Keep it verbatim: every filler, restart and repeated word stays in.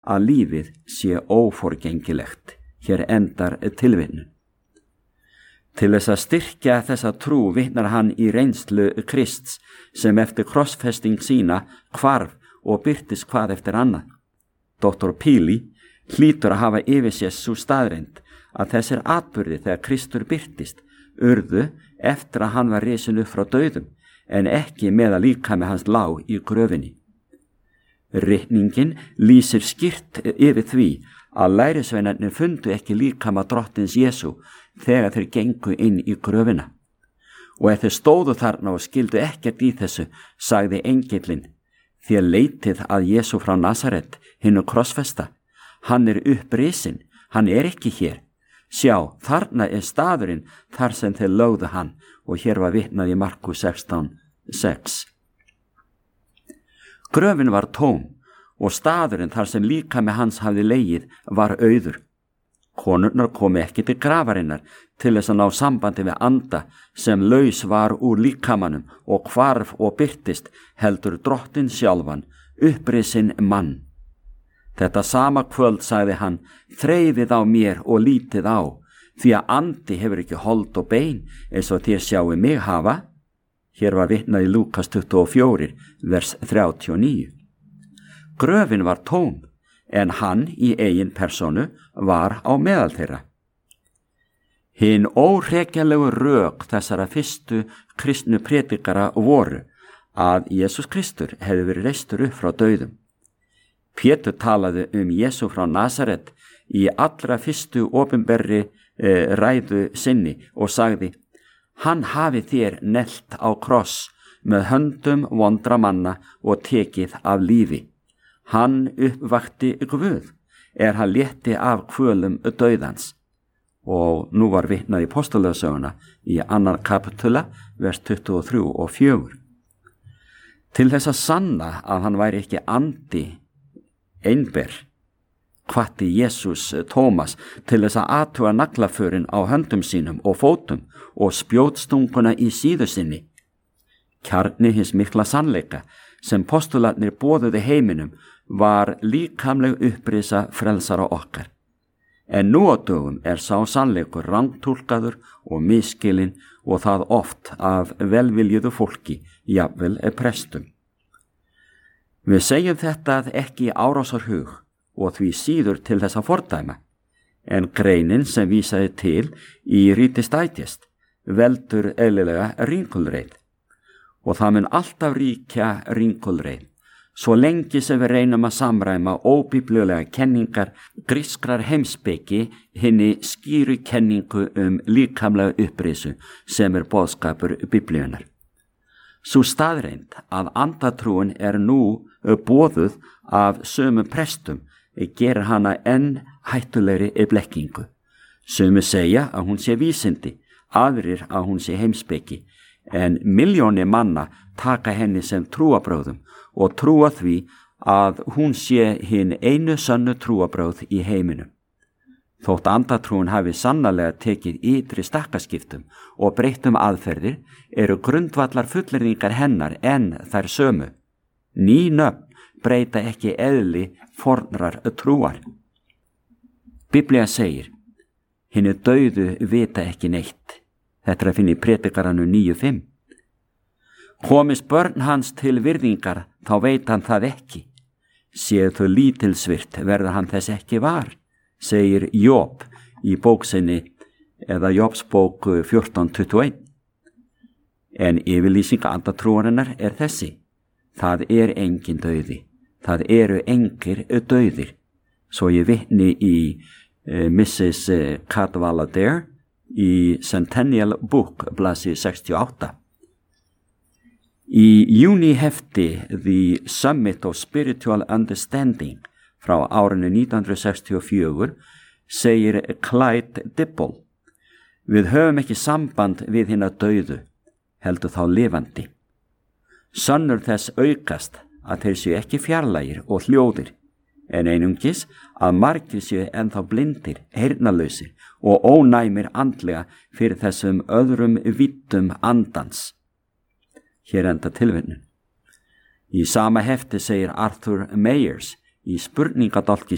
að lífið sé óforgengilegt. Hér endar tilvitnun. Til þess að styrkja þessa trú vitnar hann í reynslu Krists sem eftir krossfesting sína hvarf og birtist hvað eftir annað. doktor Píli hlýtur að hafa yfir sér sú staðreynd að þessir atburði þegar Kristur birtist urðu eftir að hann var risin upp frá dauðum en ekki með að líkami hans lá í gröfinni. Ritningin lýsir skýrt yfir því að lærisveinarnir fundu ekki líkama drottins Jesú þegar þeir gengu inn í gröfina. Og ef þeir stóðu þarna og skildu ekkert í þessu, sagði engillinn: þér leitið að Jesú frá Nasaret, hinu krossfesta. Hann er upprisinn, hann er ekki hér. Sjá, þarna er staðurinn þar sem þeir lögðu hann, og hér var vitnað í Markús sextán sex. Gröfin var tóm og staðurinn þar sem líkami hans hafði legið var auður. Konurnar komu ekki til grafarinnar til þess að ná sambandi við anda sem laus var úr líkamanum og hvarf og birtist, heldur drottinn sjálfan, upprisinn mann. Þetta sama kvöld sagði hann: þreifið á mér og lítið á, því að andi hefur ekki hold og bein eins og þér sjáu mig hafa. Hér var vitnað í Lúkas tuttugu og fjögur, vers þrjátíu og níu. Gröfin var tóm, en hann í eigin persónu var á meðal þeirra. Hinn óhrekjanlegu rök þessara fyrstu kristnu predikara voru að Jesús Kristur hefði verið reistur upp frá dauðum. Pétur talaði um Jesú frá Nasaret í allra fyrstu opinberri eh, ræðu sinni og sagði: hann hafi þér nelt á kross með höndum vondra manna og tekið af lífi. Hann uppvakti Guð, er hann létti af kvölum dauðans. Og nú var vitnað í Póstulögsöguna í annar kapitula, vers tuttugu og þrjú og fjögur. Til þess að sanna að hann væri ekki andi einber, hvatti Jesús Tómas til þess að athuga naglaförin á höndum sínum og fótum og spjótstunguna í síðu sinni. Kjarni hins mikla sannleika sem postularnir boðuðu heiminum var líkamleg upprisa frelsara okkar. En nú á dögum er sá sannleikur rangtúlkaður og misskilinn, og það oft af velviljuðu fólki, jafnvel prestum. Við segjum þetta ekki í árásarhug og því síður til þess að fordæma, en greinin sem vísaði til í Reader's Digest veldur eðlilega ringulreið, og það mun alltaf ríkja ringulreið, svo lengi sem við reynum að samræma óbíblulega kenningar grískrar heimspeki hinni skýru kenningu um líkamlega upprisu sem er boðskapur biblíunnar. Sú staðreind að andatrúin er nú boðuð af sömu prestum gerir hana enn hættulegri blekkingu. Sömu segja að hún sé vísindi, aðrir að hún sé heimspeki, en milljónir manna taka henni sem trúabröðum og trúa því að hún sé hinn einu sönnu trúabröð í heiminum. Þótt andatrúin hafi sannarlega tekið ytri stakkaskiptum og breyttum aðferðir, eru grundvallar fullyrðingar hennar en þær sömu. Ný nöfn breyta ekki eðli fornrar trúar. Biblía segir: hinni dauðu vita ekki neitt. Þetta er að finna í Predikaranum níu fimm. Komist börn hans til virðingar, þá veit hann það ekki. Séu þau lítilsvirt, verður hann þess ekki var, segir Job í bóksinni eða Jobs bók fjórtán tuttugu og eitt. En yfirlýsing andatrúarinnar er þessi: það er engin dauði, það eru engir dauðir. Svo ég vitni í uh, missus Cadwallader í Centennial Book, blaðsíðu sextíu og átta. Í júní hefti The Summit of Spiritual Understanding frá árinu nítján hundruð sextíu og fjögur segir Clyde Dibble: við höfum ekki samband við hina dauðu, heldur þá lifandi. Sönnur þess aukast að þeir séu ekki fjarlægir og hljóðir, en einungis að margir séu ennþá blindir, heyrnarlausir og ónæmir andlega fyrir þessum öðrum vittum andans. Hér enda tilvinnun. Í sama hefti segir Arthur Mayers í spurningadálki